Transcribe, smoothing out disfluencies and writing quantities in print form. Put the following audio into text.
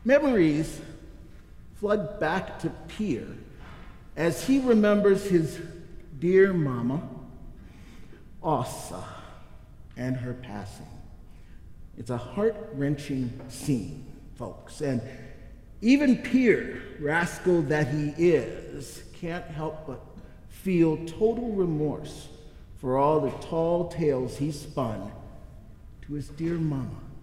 Memories flood back to Pierre as he remembers his dear mama, Ossa, and her passing. It's a heart-wrenching scene, folks, and even Pierre, rascal that he is, can't help but feel total remorse for all the tall tales he spun to his dear mama.